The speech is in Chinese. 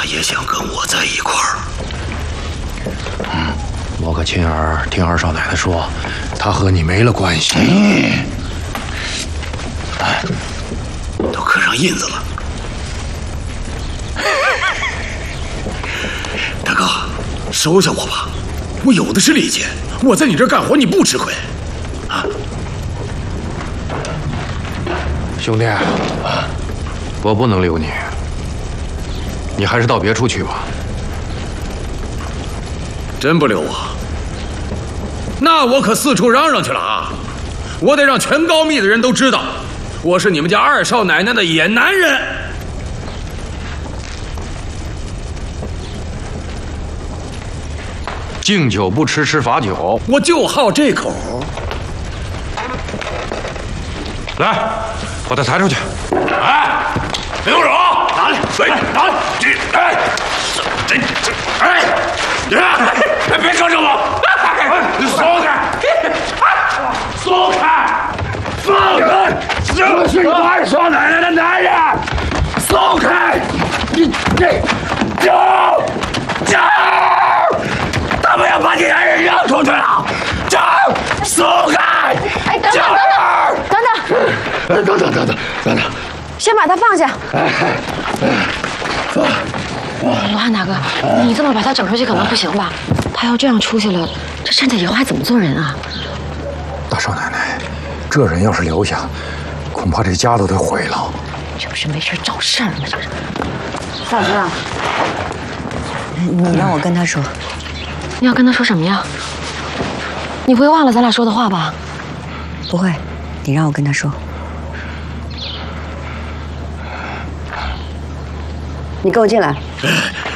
他也想跟我在一块儿。 我可亲耳听二少奶奶说，他和你没了关系。 都刻上印子了。大哥，收下我吧，我有的是力气，我在你这儿干活，你不吃亏。啊， 兄弟，我不能留你，你还是到别处去吧。 真不留我？那我可四处嚷嚷去了啊！我得让全高密的人都知道，我是你们家二少奶奶的野男人。 敬酒不吃吃罚酒， 我就好这口。 来，把他抬出去。 哎，别动手！拿来，拿来！别抓着我！松开！松开！放开！我是你二少奶奶的男人！松开！走！他们要把你男人扔出去了！走！松开！ 哎，等等，先把他放下。罗汉大哥，你这么把他整出去可能不行吧？他要这样出去了，这站在以后还怎么做人啊？ 大少奶奶，这人要是留下，恐怕这家都得毁了。 这不是没事找事儿吗？这是。大哥，你让我跟他说。你要跟他说什么呀？你不会忘了咱俩说的话吧？不会，你让我跟他说。你跟我进来。